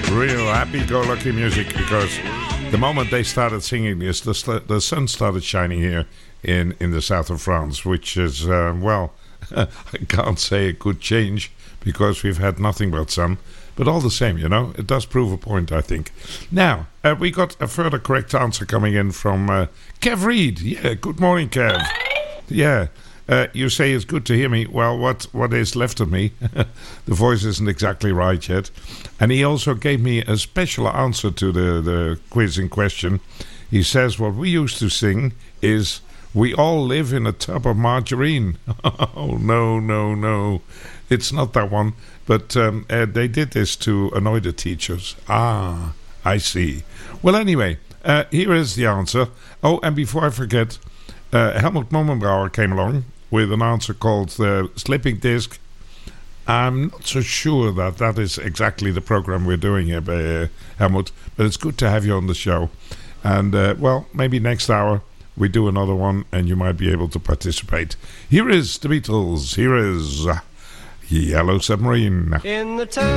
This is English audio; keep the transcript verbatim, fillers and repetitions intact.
Real happy-go-lucky music, because the moment they started singing this, the, the sun started shining here in, in the south of France, which is, uh, well, I can't say a good change, because we've had nothing but sun. But all the same, you know, it does prove a point, I think. Now, uh, we got a further correct answer coming in from uh, Kev Reed. Yeah, good morning, Kev. Yeah. Uh, you say it's good to hear me. Well, what, what is left of me? The voice isn't exactly right yet. And he also gave me a special answer to the, the quiz in question. He says what we used to sing is, we all live in a tub of margarine. Oh, no, no, no. It's not that one. But um, uh, they did this to annoy the teachers. Ah, I see. Well, anyway, uh, here is the answer. Oh, and before I forget, uh, Helmut Mommenbrouwer came along with an answer called uh, Slipping Disc. I'm not so sure that that is exactly the program we're doing here, uh, Helmut, but it's good to have you on the show. And, uh, well, maybe next hour we do another one and you might be able to participate. Here is the Beatles. Here is uh, Yellow Submarine. In the town